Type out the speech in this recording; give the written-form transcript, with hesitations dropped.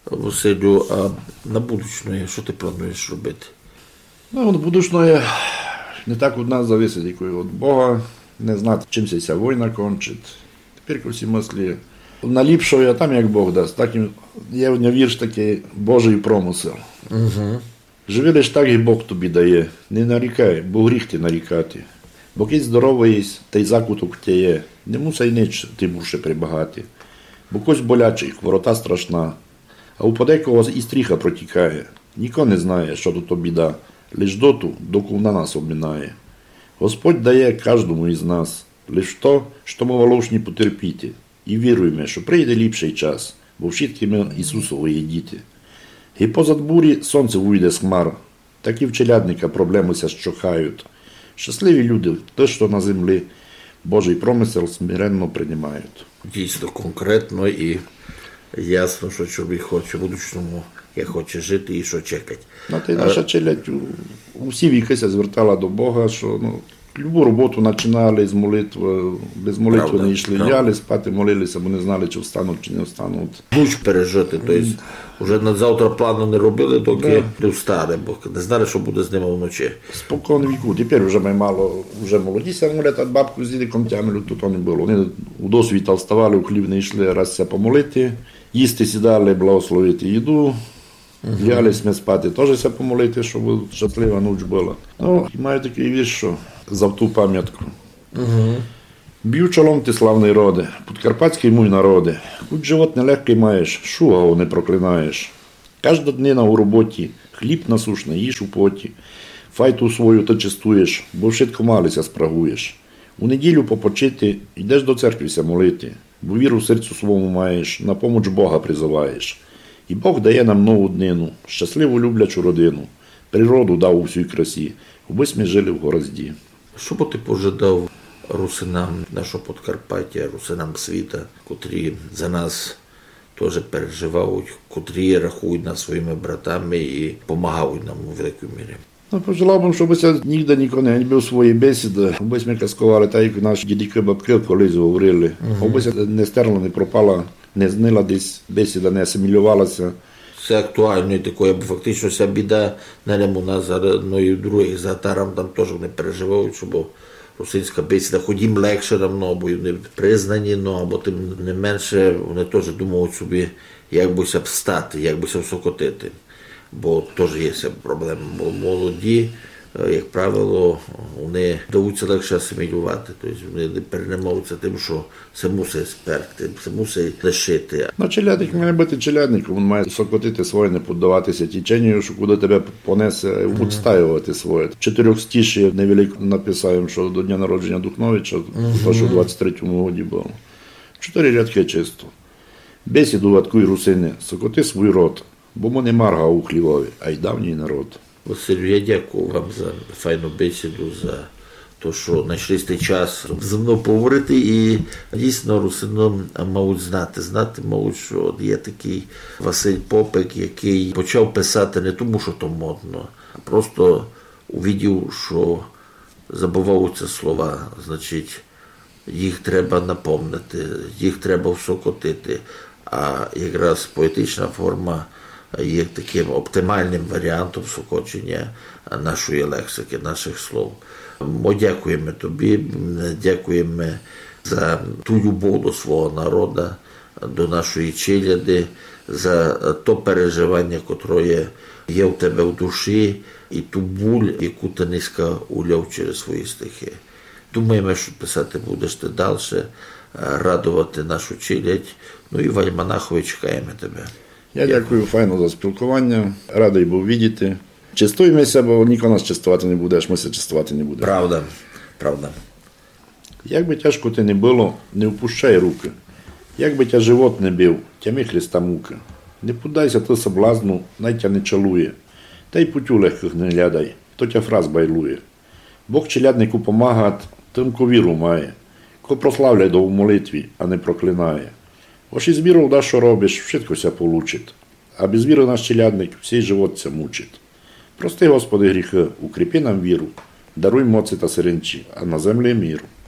Василю, а на будучне, що ти плануєш робити? Ну, будучне не так від нас залежить, як від Бога. Не знати, чим ця війна кончить. Тепер всі мислі наліпшою, а там як Бог дасть. Так, є в нього вірш такий Божий промисел. Угу. Живи лиш так, і Бог тобі дає. Не нарікай, бо гріх ти нарікати. Бо кись здоровий єсть, та й закуток тяє. Не мусай ніч ти більше прибагати. Бо кось болячий, хворота страшна. А у подекого і стріха протікає. Ніхто не знає, що тут то біда. Лиш доту, доку на нас обминає. Господь дає кожному із нас. Лиш то, що ми волошні потерпіти. І віруємо, що прийде ліпший час, бо всі ми Ісусової діти. І позад бурі сонце вийде з хмар. Так і в челядника проблемися щохають. Щасливі люди, те, що на землі Божий промисел смиренно приймають. Дійсно конкретно і ясно, що чоловік хоче в будучному, як хоче жити і що чекати. Та й наша челядь у всі віки звертала до Бога, що любу роботу починали з молитви, без молитви не йшли, ляли спати, молилися, бо не знали, чи встануть, чи не встануть. Ніч пережити, тобто вже на завтра плану не робили, доки не встали, бо не знали, що буде з ними вночі. Спокійно віку, тепер вже ми мало, вже молодіся молять, а бабку з дідиком тямили, то не було. Вони у досвіта вставали, у хлів не йшли, разся помолити, їсти сідали, благословити їду. Лялись ми спати, теж ся помолити, щоб щаслива ніч була. І маю такий вірш, що за ту пам'ятку. Б'ю чолом ти, славний роде, подкарпатський мій народе, хоч живот нелегкий маєш, шугав не проклинаєш. Кожна днина у роботі, хліб насушний, їж у поті, файту свою ти чистуєш, бо швидко малися спрагуєш. У неділю попочити, йдеш до церквися молити, бо віру в серцю своєму маєш, на помоч Бога призиваєш. І Бог дає нам нову днину, щасливу люблячу родину, природу дав у всій красі, аби ми жили в горозді. Що б ти пожадав русинам нашого Подкарпаття, русинам світа, котрі за нас теж переживають, котрі рахують нас своїми братами і допомагають нам у великій мірі? Пожелав би, щоб це ніде ніхто не був свої бесіди, аби ми казкували, так як наші дідики бабки колись говорили, аби це не стерло, не пропала, не знила десь бесіда, не асимілювалася. Це актуально і таке, бо фактично вся біда не у нас, ну і в других за татарам там теж вони переживають, щоб русинська бесіда, хоч їм легше равно, бо вони признані, або тим не менше вони теж думають собі, як би встати, як би всокотити. Бо теж є проблема. Молоді, як правило, вони вдаються легше асимілювати. Тобто вони не переймаються тим, що це мусить сперти, це мусить лишити. Челядник має бути челядником, він має сокотити своє, не піддаватися теченню, що куди тебе понесе, відстаювати своє. 4 стиші невелико написаємо, що до дня народження Духновича, то, що в 23-му році було. 4 рядки чисто. Бесіду ваткуй русини, сокоти свій рот. Бо ми не марга у хлівові, а й давній народ. Василю, я дякую вам за файну бесіду, за те, що знайшли час зі мною поговорити. І дійсно русином мають знати, мають, що є такий Василь Попик, який почав писати не тому, що то модно, а просто увидів, що забуваються слова, значить, їх треба напомнити, їх треба всокотити. А якраз поетична форма є таким оптимальним варіантом всокочення нашої лексики, наших слов. Ми дякуємо тобі, дякуємо за ту любов до свого народу, до нашої челяди, за то переживання, котре є в тебе в душі, і ту буль, яку ти низько уляв через свої стихи. Думаємо, що писати будеш ти далі, радувати нашу челядь. І в Альманахові чекаємо тебе. Я дякую файно за спілкування, радий був бачити. Чистуємося, бо ніхто нас чистувати не буде, аж ми се чистувати не будемо. Правда. Як би тяжко ти не було, не впущай руки. Як би тя живот не бив, тями Христа муки. Не подайся ти соблазну, най тя не чалує. Та й путю легких не глядай, то тя фраз байлує. Бог челяднику помагать, тим ко віру має. Ко прославляй до в молитві, а не проклинає. Ось із вірою да, що робиш, všetko ся получить. А без віри наш челядник всій живот ся мучить. Прости, Господи, гріхи, укріпи нам віру, даруй моці та сиренчі, а на землі міру.